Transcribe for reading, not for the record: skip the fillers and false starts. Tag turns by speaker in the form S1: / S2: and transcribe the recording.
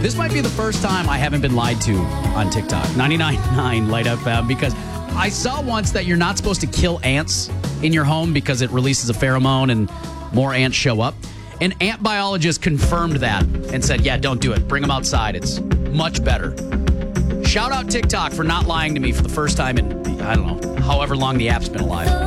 S1: This might be the first time I haven't been lied to on TikTok. 99.9 Light FM, because I saw once that you're not supposed to kill ants in your home because it releases a pheromone and more ants show up. An ant biologist confirmed that and said, yeah, don't do it. Bring them outside. It's much better. Shout out TikTok for not lying to me for the first time in, I don't know, however long the app's been alive.